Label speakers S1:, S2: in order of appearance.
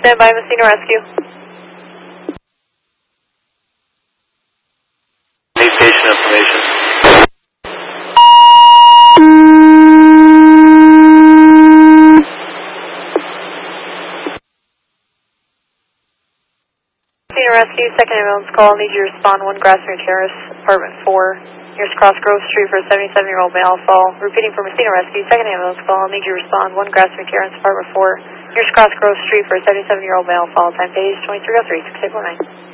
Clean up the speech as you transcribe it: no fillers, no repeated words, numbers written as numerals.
S1: stand by, Messina Rescue.
S2: Need patient information.
S1: Messina Rescue, second ambulance call. Need you to respond 1 Grassmere Terrace, apartment 4. Nearest Cross Grove Street for a 77-year-old male fall. Repeating for Messina Rescue, second ambulance call. Need you to respond 1 Grassmere Terrace, apartment 4. Nearest Cross Grove Street for a 77-year-old male fall. Time days 2303, 6819.